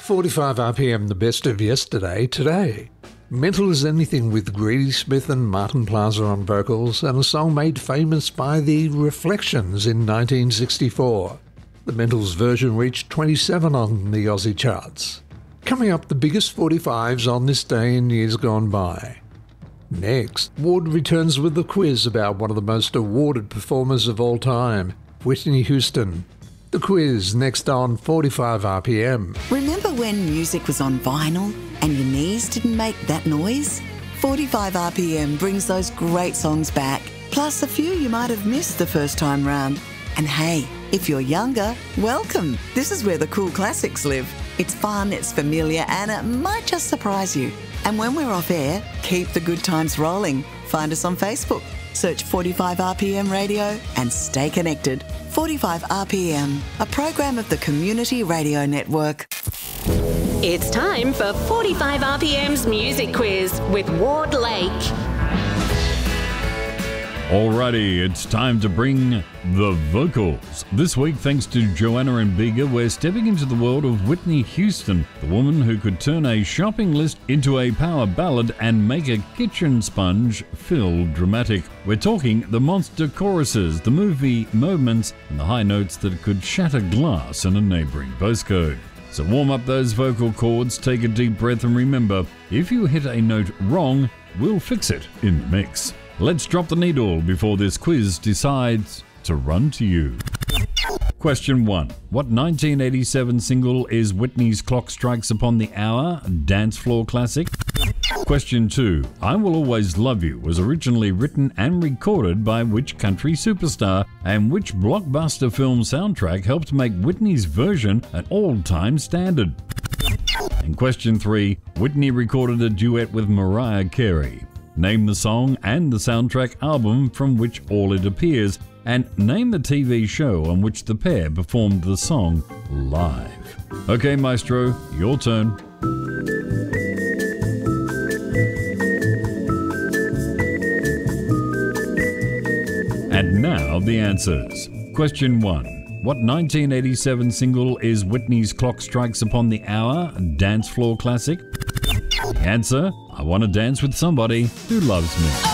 45 RPM, the best of yesterday, today. Mental as Anything with Greedy Smith and Martin Plaza on vocals, and a song made famous by the Reflections in 1964. The Mentals version reached 27 on the Aussie charts. Coming up, the biggest 45s on this day in years gone by. Next, Ward returns with a quiz about one of the most awarded performers of all time, Whitney Houston. The quiz next on 45 RPM. Remember when music was on vinyl and your knees didn't make that noise? 45 RPM brings those great songs back, plus a few you might have missed the first time round. And hey, if you're younger, welcome. This is where the cool classics live. It's fun, it's familiar, and it might just surprise you. And when we're off air, keep the good times rolling. Find us on Facebook. Search 45 RPM Radio and stay connected. 45 RPM, a program of the Community Radio Network. It's time for 45 RPM's Music Quiz with Ward Lake. Alrighty, it's time to bring the vocals. This week, thanks to Joanna and Bega, we're stepping into the world of Whitney Houston, the woman who could turn a shopping list into a power ballad and make a kitchen sponge feel dramatic. We're talking the monster choruses, the movie moments, and the high notes that could shatter glass in a neighbouring postcode. So warm up those vocal cords, take a deep breath, and remember, if you hit a note wrong, we'll fix it in the mix. Let's drop the needle before this quiz decides to run to you. Question 1. What 1987 single is Whitney's Clock Strikes Upon the Hour dance floor classic? Question 2. I Will Always Love You was originally written and recorded by which country superstar, and which blockbuster film soundtrack helped make Whitney's version an all-time standard? And question 3. Whitney recorded a duet with Mariah Carey. Name the song and the soundtrack album from which all it appears, and name the TV show on which the pair performed the song live. Okay, Maestro, your turn. And now the answers. Question 1. What 1987 single is Whitney's Clock Strikes Upon the Hour dance floor classic? Answer, I Want to Dance with Somebody Who Loves Me.